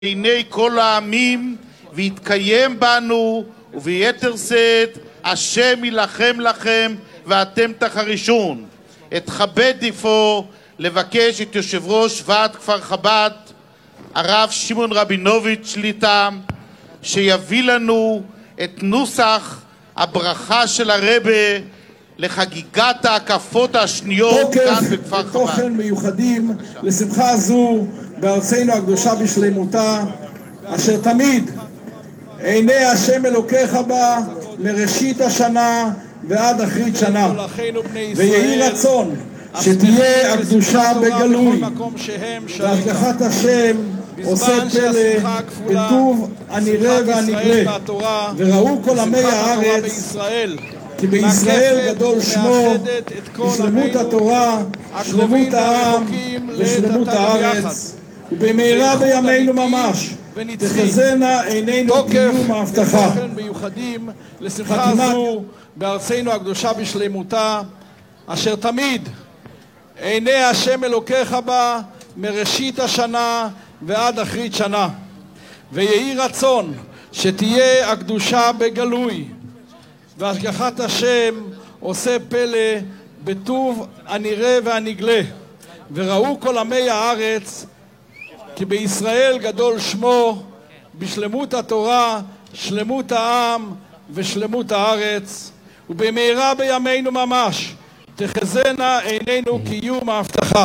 עיני כל העמים, ויתקיים בנו, וביתר שאת השם ילחם לכם ואתם תחרישון. אתכבד אפוא לבקש את יושב ראש ועד כפר חב"ד הרב שמעון רבינוביץ' שליט"א שיביא לנו את נוסח הברכה של הרבי לחגיגת ההקפות השניות כאן בכפר חב"ד. תוכן מיוחדים לשמחה זו בארצנו הקדושה בשלמותה, אשר תמיד עיני השם אלוקיך בה מראשית השנה ועד אחרית שנה, ויהי רצון שתהיה הקדושה בגלוי והשגחת השם עושה פלא בטוב הנראה והנגלה, וראו כל עמי הארץ כי בישראל גדול שמו, בשלמות התורה, שלמות העם ושלמות הארץ, ובמהרה בימינו ממש תחזינה עינינו קיום ההבטחה. מיוחדים לשמחה זו בארצנו הקדושה בשלמותה, אשר תמיד עיני השם אלוקיך בה מראשית השנה ועד אחרית שנה, ויהי רצון שתהיה הקדושה בגלוי והשגחת השם עושה פלא בטוב הנראה והנגלה, וראו כל עמי הארץ כי בישראל גדול שמו, בשלמות התורה, שלמות העם ושלמות הארץ, ובמהרה בימינו ממש תחזינה עינינו קיום ההבטחה.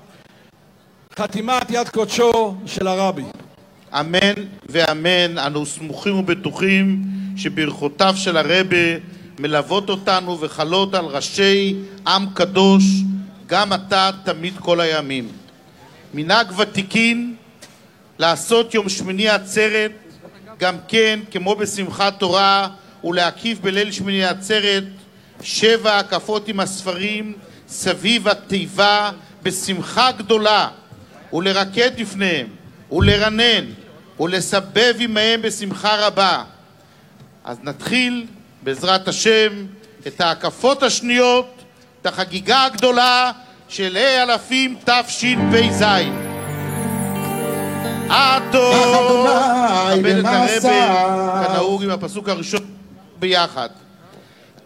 חתימת יד קודשו של הרבי. אמן ואמן. אנו סמוכים ובטוחים שברכותיו של הרבי מלוות אותנו וחלות על ראשי עם קדוש גם עתה תמיד כל הימים. מנהג ותיקין לעשות יום שמיני עצרת גם כן כמו בשמחת תורה, ולהקיף בליל שמיני עצרת 7 הקפות עם הספרים סביב התיבה בשמחה גדולה, ולרקד לפניהם ולרנן ולסבב עמהם בשמחה רבה. אז נתחיל בעזרת השם את ההקפות השניות, את החגיגה הגדולה של ה' אלפים תשפ"ז. עטו, כבד את הרבי כנהוג עם הפסוק הראשון ביחד.